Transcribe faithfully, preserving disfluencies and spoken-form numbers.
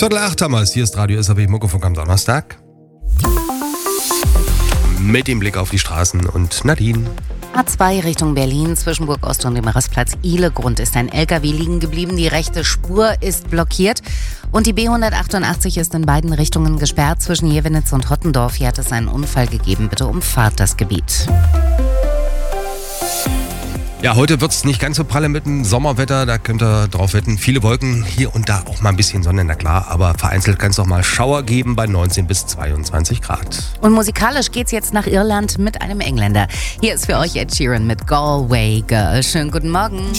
Viertel acht haben wir es. Hier ist Radio S A B Muckefuck am Donnerstag. Mit dem Blick auf die Straßen und Nadine. A zwei Richtung Berlin, zwischen Burg Ost und dem Rastplatz Ihlegrund ist ein L K W liegen geblieben. Die rechte Spur ist blockiert und die B hundertachtundachtzig ist in beiden Richtungen gesperrt. Zwischen Jevenitz und Hottendorf hier hat es einen Unfall gegeben. Bitte umfahrt das Gebiet. Ja, heute wird es nicht ganz so pralle mit dem Sommerwetter, da könnt ihr drauf wetten. Viele Wolken, hier und da auch mal ein bisschen Sonne, na klar, aber vereinzelt kann es auch mal Schauer geben bei neunzehn bis zweiundzwanzig Grad. Und musikalisch geht's jetzt nach Irland mit einem Engländer. Hier ist für euch Ed Sheeran mit Galway Girl. Schönen guten Morgen.